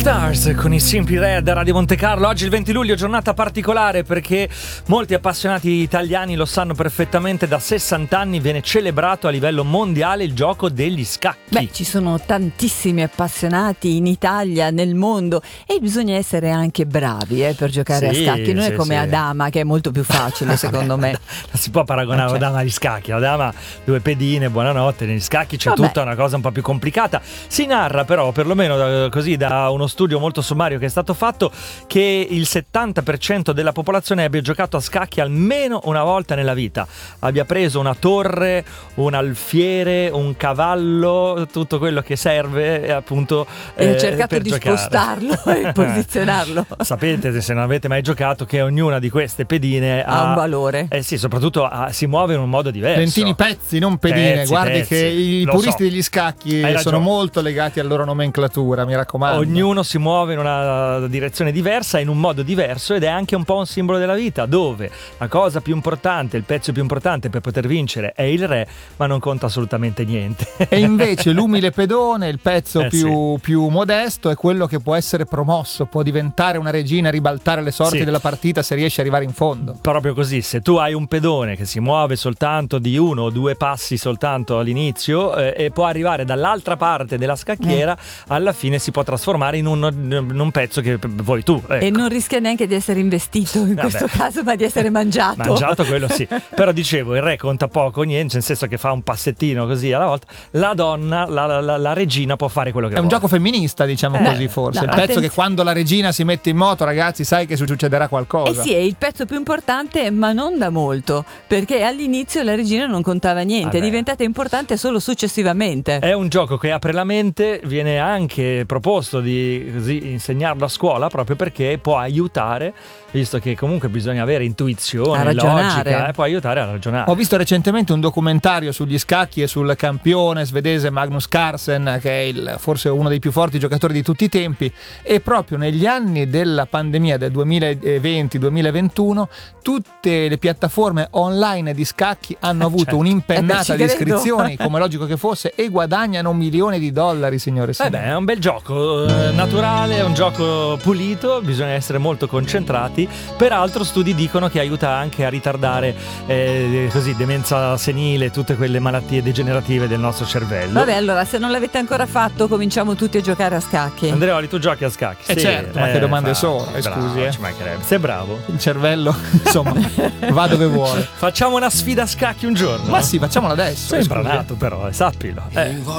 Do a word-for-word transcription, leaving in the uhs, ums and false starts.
Stars con i Simply Red a Radio Monte Carlo. Oggi il venti luglio, giornata particolare perché molti appassionati italiani lo sanno perfettamente. Da sessanta anni viene celebrato a livello mondiale il gioco degli scacchi. Beh, ci sono tantissimi appassionati in Italia, nel mondo, e bisogna essere anche bravi eh, per giocare sì, a scacchi. Non sì, è come sì. a dama, che è molto più facile secondo me. Non si può paragonare cioè. a dama agli scacchi. La dama, due pedine, buonanotte. Negli scacchi c'è Vabbè. tutta una cosa un po' più complicata. Si narra però, perlomeno da, così da uno studio molto sommario che è stato fatto, che il settanta per cento della popolazione abbia giocato a scacchi almeno una volta nella vita, abbia preso una torre, un alfiere, un cavallo, tutto quello che serve appunto E ho eh, cercato per di giocare. spostarlo e posizionarlo. Sapete, se non avete mai giocato, che ognuna di queste pedine ha, Ha un valore. Eh sì, soprattutto ha, si muove in un modo diverso. Lentini pezzi, non pedine. Pezzi, Guardi pezzi. che i Lo puristi so. degli scacchi Hai sono ragione. molto legati alla loro nomenclatura, mi raccomando. Ognuno si muove in una direzione diversa, in un modo diverso, ed è anche un po' un simbolo della vita, dove la cosa più importante, il pezzo più importante per poter vincere è il re, ma non conta assolutamente niente. E invece l'umile pedone, il pezzo Eh, più, sì. più modesto, è quello che può essere promosso, può diventare una regina, ribaltare le sorti Sì. della partita se riesce ad arrivare in fondo. Proprio così, se tu hai un pedone che si muove soltanto di uno o due passi soltanto all'inizio eh, e può arrivare dall'altra parte della scacchiera, Eh. alla fine si può trasformare in un, in un pezzo che vuoi tu. Ecco. E non rischia neanche di essere investito in Vabbè. questo caso, ma di essere mangiato. Mangiato quello sì. Però dicevo, il re conta poco, niente, nel senso che fa un passettino così alla volta. La donna, la, la, la regina può fare quello che È un vuole. gioco femminista, diciamo Eh, così, forse. no, il pezzo attenz- che quando la regina si mette in moto, ragazzi, sai che succederà qualcosa. Eh sì, è il pezzo più importante, ma non da molto, perché all'inizio la regina non contava niente, Vabbè. è diventata importante solo successivamente. È un gioco che apre la mente, viene anche proposto di così insegnarlo a scuola, proprio perché può aiutare, visto che comunque bisogna avere A intuizione, ragionare. logica, eh, può aiutare a ragionare. Ho visto recentemente un documentario sugli scacchi e sul campione svedese Magnus Carlsen, che è il, forse uno dei più forti giocatori di tutti i tempi, e proprio negli anni della pandemia del duemilaventi duemilaventuno tutte le piattaforme online di scacchi hanno avuto certo. un'impennata Eh beh, di ci credo. iscrizioni, come logico che fosse, e guadagnano milioni di dollari, signore e signori. Vabbè, è un bel gioco eh, naturale, è un gioco pulito, bisogna essere molto concentrati. Peraltro studi dicono che aiuta anche a ritardare eh, così demenza senile, tutte quelle malattie degenerative del nostro cervello. Vabbè, allora, se non l'avete ancora fatto, cominciamo tutti a giocare a scacchi. Andreoli, tu giochi a scacchi? Eh certo, ma che domande sono, eh, bravo, scusi, eh. ci mancherebbe. Sei bravo. Il cervello, insomma, va dove vuole. Facciamo una sfida a scacchi un giorno. Ma sì, facciamola adesso. Sei eh, scusi, eh. imbranato però, eh, sappilo. Eh.